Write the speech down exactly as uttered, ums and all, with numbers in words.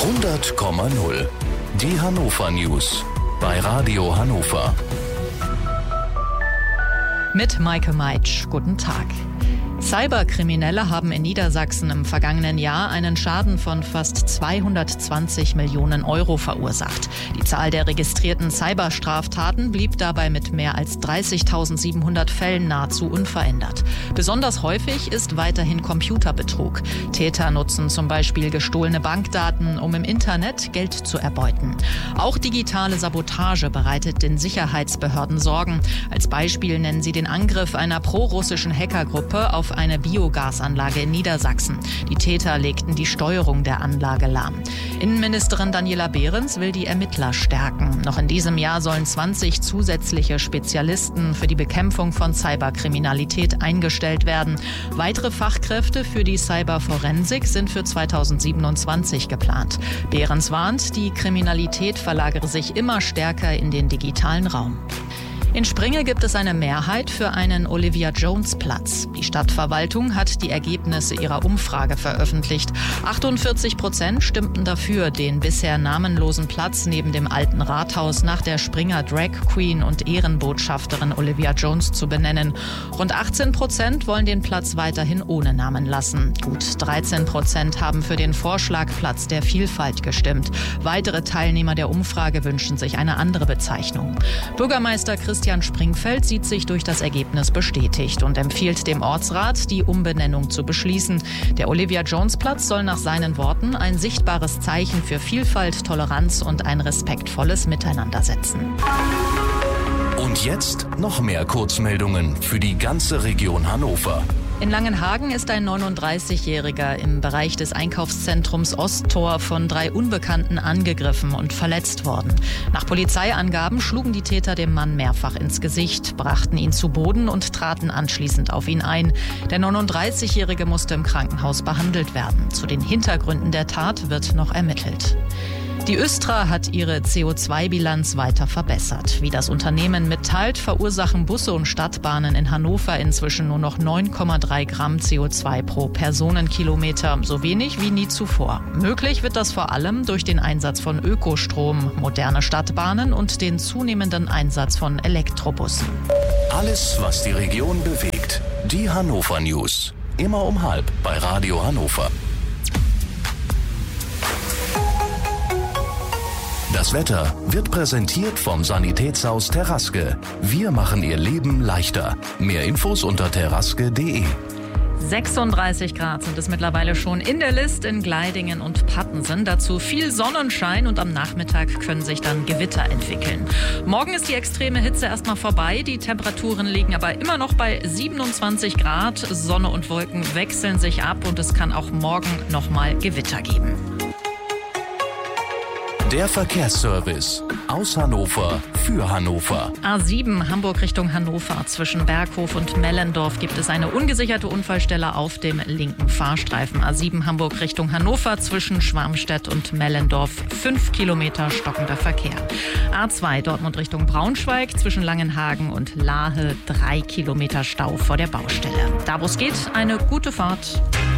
hundert Komma null. Die Hannover News bei Radio Hannover. Mit Maike Meitsch. Guten Tag. Cyberkriminelle haben in Niedersachsen im vergangenen Jahr einen Schaden von fast zweihundertzwanzig Millionen Euro verursacht. Die Zahl der registrierten Cyberstraftaten blieb dabei mit mehr als dreißigtausendsiebenhundert Fällen nahezu unverändert. Besonders häufig ist weiterhin Computerbetrug. Täter nutzen zum Beispiel gestohlene Bankdaten, um im Internet Geld zu erbeuten. Auch digitale Sabotage bereitet den Sicherheitsbehörden Sorgen. Als Beispiel nennen sie den Angriff einer prorussischen Hackergruppe auf eine Biogasanlage in Niedersachsen. Die Täter legten die Steuerung der Anlage lahm. Innenministerin Daniela Behrens will die Ermittler stärken. Noch in diesem Jahr sollen zwanzig zusätzliche Spezialisten für die Bekämpfung von Cyberkriminalität eingestellt werden. Weitere Fachkräfte für die Cyberforensik sind für zweitausendsiebenundzwanzig geplant. Behrens warnt, die Kriminalität verlagere sich immer stärker in den digitalen Raum. In Springe gibt es eine Mehrheit für einen Olivia-Jones-Platz. Die Stadtverwaltung hat die Ergebnisse ihrer Umfrage veröffentlicht. achtundvierzig Prozent stimmten dafür, den bisher namenlosen Platz neben dem alten Rathaus nach der Springer Drag Queen und Ehrenbotschafterin Olivia Jones zu benennen. Rund achtzehn Prozent wollen den Platz weiterhin ohne Namen lassen. Gut dreizehn Prozent haben für den Vorschlag Platz der Vielfalt gestimmt. Weitere Teilnehmer der Umfrage wünschen sich eine andere Bezeichnung. Bürgermeister Christian Christian Springfeld sieht sich durch das Ergebnis bestätigt und empfiehlt dem Ortsrat, die Umbenennung zu beschließen. Der Olivia-Jones-Platz soll nach seinen Worten ein sichtbares Zeichen für Vielfalt, Toleranz und ein respektvolles Miteinander setzen. Und jetzt noch mehr Kurzmeldungen für die ganze Region Hannover. In Langenhagen ist ein neununddreißigjähriger im Bereich des Einkaufszentrums Osttor von drei Unbekannten angegriffen und verletzt worden. Nach Polizeiangaben schlugen die Täter dem Mann mehrfach ins Gesicht, brachten ihn zu Boden und traten anschließend auf ihn ein. Der neununddreißigjährige musste im Krankenhaus behandelt werden. Zu den Hintergründen der Tat wird noch ermittelt. Die Östra hat ihre C O zwei Bilanz weiter verbessert. Wie das Unternehmen mitteilt, verursachen Busse und Stadtbahnen in Hannover inzwischen nur noch neun Komma drei Gramm C O zwei pro Personenkilometer, so wenig wie nie zuvor. Möglich wird das vor allem durch den Einsatz von Ökostrom, moderne Stadtbahnen und den zunehmenden Einsatz von Elektrobussen. Alles, was die Region bewegt. Die Hannover News. Immer um halb bei Radio Hannover. Das Wetter wird präsentiert vom Sanitätshaus Terraske. Wir machen Ihr Leben leichter. Mehr Infos unter terraske punkt de. sechsunddreißig Grad sind es mittlerweile schon in der List in Gleidingen und Pattensen. Dazu viel Sonnenschein und am Nachmittag können sich dann Gewitter entwickeln. Morgen ist die extreme Hitze erstmal vorbei. Die Temperaturen liegen aber immer noch bei siebenundzwanzig Grad. Sonne und Wolken wechseln sich ab und es kann auch morgen nochmal Gewitter geben. Der Verkehrsservice aus Hannover für Hannover. A sieben Hamburg Richtung Hannover. Zwischen Berghof und Mellendorf gibt es eine ungesicherte Unfallstelle auf dem linken Fahrstreifen. A sieben Hamburg Richtung Hannover zwischen Schwarmstedt und Mellendorf. Fünf Kilometer stockender Verkehr. A zwei Dortmund Richtung Braunschweig zwischen Langenhagen und Lahe. Drei Kilometer Stau vor der Baustelle. Da wo es geht, eine gute Fahrt.